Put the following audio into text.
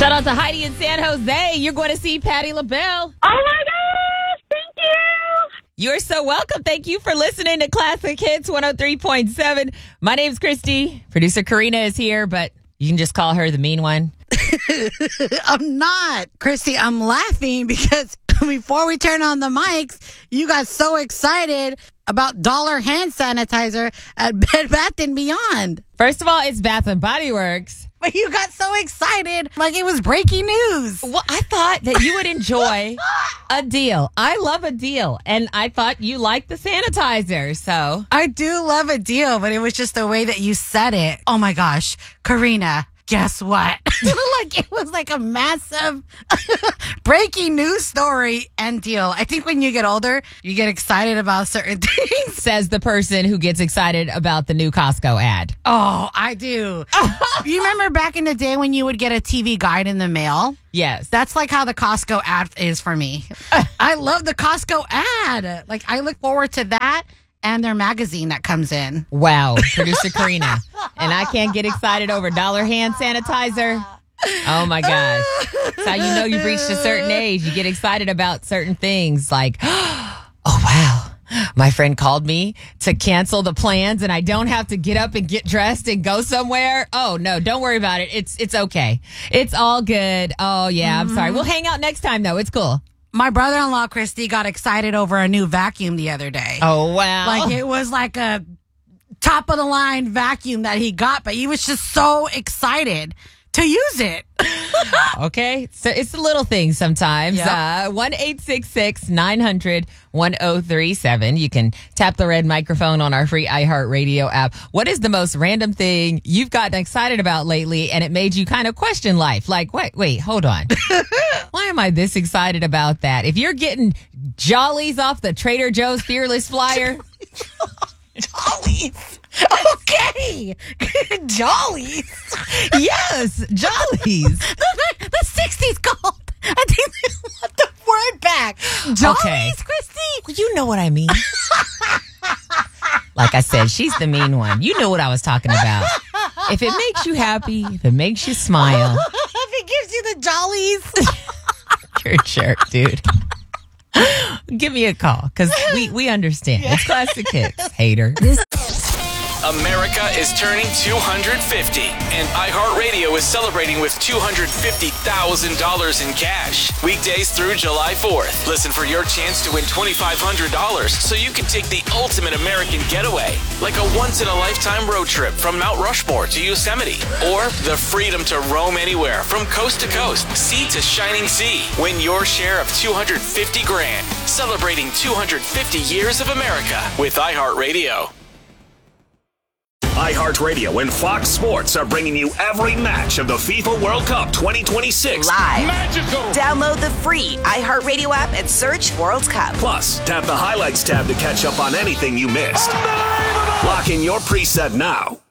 Shout out to Heidi in San Jose. You're going to see Patti LaBelle. Oh, my gosh. Thank you. You're so welcome. Thank you for listening to Classic Hits 103.7. My name's Christy. Producer Karina is here, but you can just call her the mean one. I'm not. Christy, I'm laughing because before we turn on the mics, you got so excited about dollar hand sanitizer at Bed Bath & Beyond. First of all, it's Bath & Body Works. But you got so excited like it was breaking news. Well, I thought that you would enjoy a deal. I love a deal, and I thought you liked the sanitizer, so. I do love a deal, but it was just the way that you said it. Oh my gosh, Karina. Guess what? Like it was like a massive breaking news story and deal. I think when you get older, you get excited about certain things. Says the person who gets excited about the new Costco ad. Oh, I do. You remember back in the day when you would get a TV guide in the mail? Yes. That's like how the Costco ad is for me. I love the Costco ad. Like I look forward to that and their magazine that comes in. Wow, Producer Karina. And I can't get excited over dollar hand sanitizer. Oh, my gosh. That's how you know you've reached a certain age. You get excited about certain things like, oh, wow. My friend called me to cancel the plans and I don't have to get up and get dressed and go somewhere. Oh, no, don't worry about it. It's okay. It's all good. Oh, yeah, I'm sorry. We'll hang out next time, though. It's cool. My brother-in-law, Christy, got excited over a new vacuum the other day. Oh, wow. Like it was like a top-of-the-line vacuum that he got, but he was just so excited to use it. Okay. So it's the little things sometimes. Yep. 1-866-900-1037. You can tap the red microphone on our free iHeartRadio app. What is the most random thing you've gotten excited about lately and it made you kind of question life? Like, wait, hold on. Why am I this excited about that? If you're getting Jollies off the Trader Joe's Fearless Flyer. Jollies. Okay. Jollies. Yes, Jollies. The 60s called. I think they want the word back. Jollies, Okay. Christy. Well, you know what I mean. Like I said, she's the mean one. You know what I was talking about. If it makes you happy, if it makes you smile. If it gives you the jollies. You're a jerk, dude. Give me a call, because we understand. It's Classic Hits, hater. America is turning 250, and iHeartRadio is celebrating with $250,000 in cash. Weekdays through July 4th. Listen for your chance to win $2,500 so you can take the ultimate American getaway, like a once-in-a-lifetime road trip from Mount Rushmore to Yosemite, or the freedom to roam anywhere from coast to coast, sea to shining sea. Win your share of $250 grand, celebrating 250 years of America with iHeartRadio. iHeartRadio and Fox Sports are bringing you every match of the FIFA World Cup 2026. Live. Magical. Download the free iHeartRadio app and search World Cup. Plus, tap the Highlights tab to catch up on anything you missed. Lock in your preset now.